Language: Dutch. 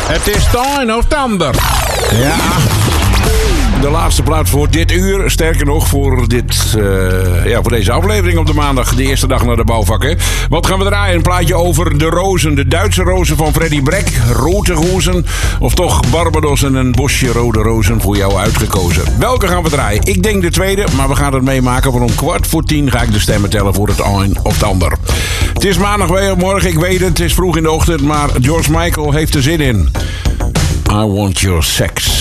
Het is de een of de ander. Ja. De laatste plaat voor dit uur. Sterker nog, voor deze aflevering op de maandag. De eerste dag naar de bouwvakken. Wat gaan we draaien? Een plaatje over de rozen. De Duitse rozen van Freddy Breck. Rode rozen. Of toch Barbados en een bosje rode rozen voor jou uitgekozen. Welke gaan we draaien? Ik denk de tweede, maar we gaan het meemaken. Want om 9:15 ga ik de stemmen tellen voor het een of het ander. Het is maandagmorgen, ik weet het. Het is vroeg in de ochtend, maar George Michael heeft er zin in. I want your sex.